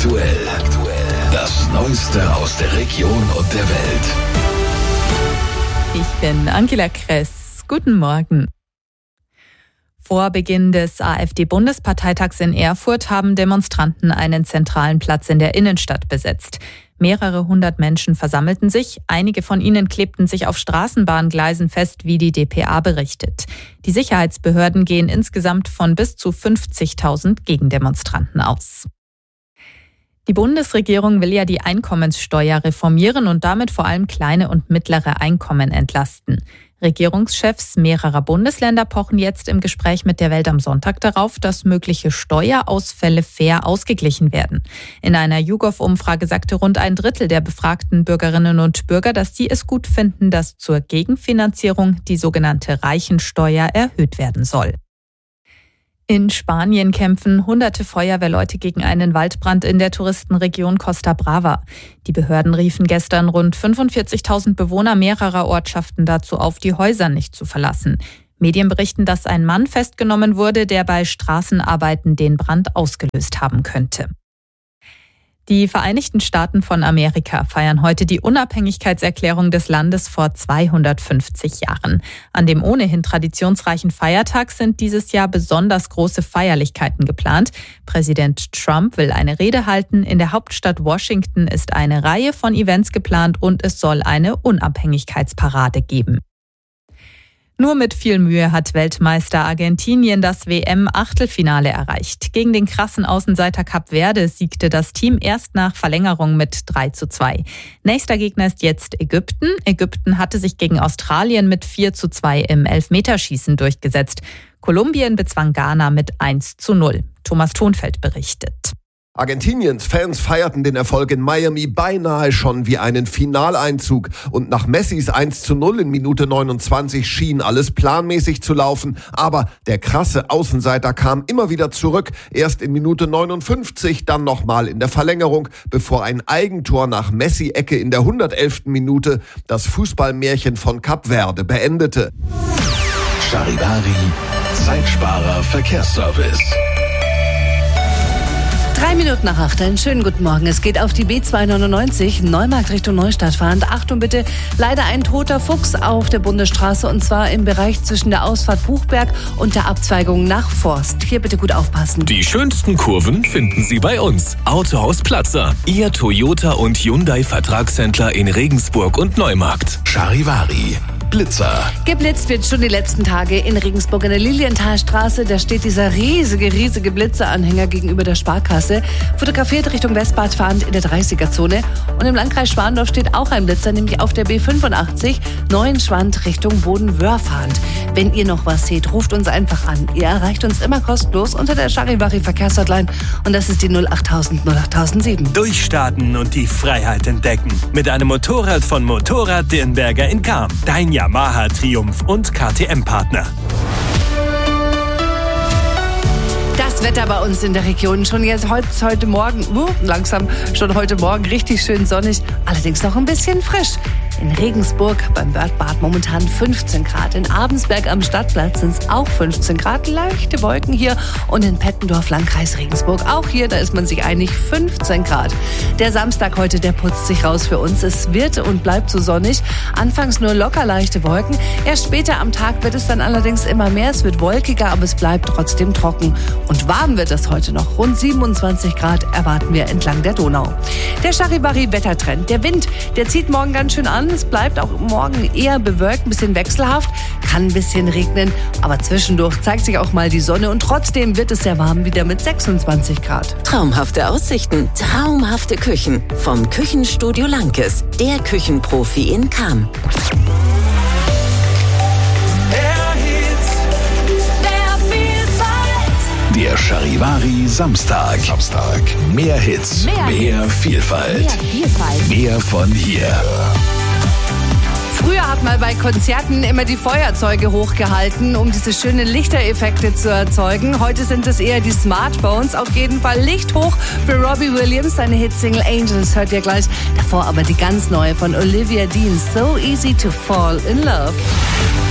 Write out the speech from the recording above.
Aktuell. Das Neueste aus der Region und der Welt. Ich bin Angela Kress. Guten Morgen. Vor Beginn des AfD-Bundesparteitags in Erfurt haben Demonstranten einen zentralen Platz in der Innenstadt besetzt. Mehrere hundert Menschen versammelten sich. Einige von ihnen klebten sich auf Straßenbahngleisen fest, wie die dpa berichtet. Die Sicherheitsbehörden gehen insgesamt von bis zu 50.000 Gegendemonstranten aus. Die Bundesregierung will ja die Einkommenssteuer reformieren und damit vor allem kleine und mittlere Einkommen entlasten. Regierungschefs mehrerer Bundesländer pochen jetzt im Gespräch mit der Welt am Sonntag darauf, dass mögliche Steuerausfälle fair ausgeglichen werden. In einer YouGov-Umfrage sagte rund ein Drittel der befragten Bürgerinnen und Bürger, dass sie es gut finden, dass zur Gegenfinanzierung die sogenannte Reichensteuer erhöht werden soll. In Spanien kämpfen hunderte Feuerwehrleute gegen einen Waldbrand in der Touristenregion Costa Brava. Die Behörden riefen gestern rund 45.000 Bewohner mehrerer Ortschaften dazu auf, die Häuser nicht zu verlassen. Medien berichten, dass ein Mann festgenommen wurde, der bei Straßenarbeiten den Brand ausgelöst haben könnte. Die Vereinigten Staaten von Amerika feiern heute die Unabhängigkeitserklärung des Landes vor 250 Jahren. An dem ohnehin traditionsreichen Feiertag sind dieses Jahr besonders große Feierlichkeiten geplant. Präsident Trump will eine Rede halten. In der Hauptstadt Washington ist eine Reihe von Events geplant und es soll eine Unabhängigkeitsparade geben. Nur mit viel Mühe hat Weltmeister Argentinien das WM-Achtelfinale erreicht. Gegen den krassen Außenseiter Kap Verde siegte das Team erst nach Verlängerung mit 3:2. Nächster Gegner ist jetzt Ägypten. Ägypten hatte sich gegen Australien mit 4:2 im Elfmeterschießen durchgesetzt. Kolumbien bezwang Ghana mit 1:0. Thomas Thonfeld berichtet. Argentiniens Fans feierten den Erfolg in Miami beinahe schon wie einen Finaleinzug. Und nach Messis 1:0 in Minute 29 schien alles planmäßig zu laufen. Aber der krasse Außenseiter kam immer wieder zurück. Erst in Minute 59, dann nochmal in der Verlängerung, bevor ein Eigentor nach Messi-Ecke in der 111. Minute das Fußballmärchen von Kap Verde beendete. Charivari, Zeitsparer Verkehrsservice. 7:03, einen schönen guten Morgen. Es geht auf die B299, Neumarkt Richtung Neustadt fahrend. Achtung bitte, leider ein toter Fuchs auf der Bundesstraße und zwar im Bereich zwischen der Ausfahrt Buchberg und der Abzweigung nach Forst. Hier bitte gut aufpassen. Die schönsten Kurven finden Sie bei uns. Autohaus Platzer, Ihr Toyota und Hyundai Vertragshändler in Regensburg und Neumarkt. Charivari, Blitzer. Geblitzt wird schon die letzten Tage in Regensburg in der Lilienthalstraße. Da steht dieser riesige Blitzeranhänger gegenüber der Sparkasse. Fotografiert Richtung Westbad fahrend in der 30er-Zone. Und im Landkreis Schwandorf steht auch ein Blitzer, nämlich auf der B85, Neuenschwand Richtung Bodenwöhr fahrend. Wenn ihr noch was seht, ruft uns einfach an. Ihr erreicht uns immer kostenlos unter der Charivari Verkehrshotline. Und das ist die 08000 08007. Durchstarten und die Freiheit entdecken. Mit einem Motorrad von Motorrad Dirnberger in Cham. Dein Yamaha Triumph und KTM-Partner. Das Wetter bei uns in der Region schon jetzt heute Morgen, langsam schon heute Morgen richtig schön sonnig, allerdings noch ein bisschen frisch. In Regensburg beim Wörthbad momentan 15 Grad. In Abensberg am Stadtplatz sind es auch 15 Grad. Leichte Wolken hier. Und in Pettendorf, Landkreis Regensburg, auch hier, da ist man sich einig, 15 Grad. Der Samstag heute, der putzt sich raus für uns. Es wird und bleibt so sonnig. Anfangs nur locker leichte Wolken. Erst später am Tag wird es dann allerdings immer mehr. Es wird wolkiger, aber es bleibt trotzdem trocken. Und warm wird es heute noch. Rund 27 Grad erwarten wir entlang der Donau. Der Charivari-Wettertrend. Der Wind, der zieht morgen ganz schön an. Es bleibt auch morgen eher bewölkt, ein bisschen wechselhaft, kann ein bisschen regnen, aber zwischendurch zeigt sich auch mal die Sonne und trotzdem wird es sehr warm, wieder mit 26 Grad. Traumhafte Aussichten, traumhafte Küchen vom Küchenstudio Lankes, der Küchenprofi in Cham. Der Charivari Samstag. Mehr Hits, mehr Vielfalt. Mehr von hier. Früher hat man bei Konzerten immer die Feuerzeuge hochgehalten, um diese schönen Lichtereffekte zu erzeugen. Heute sind es eher die Smartphones. Auf jeden Fall Licht hoch für Robbie Williams. Seine Hitsingle Angels hört ihr gleich. Davor aber die ganz neue von Olivia Dean, So Easy to Fall in Love.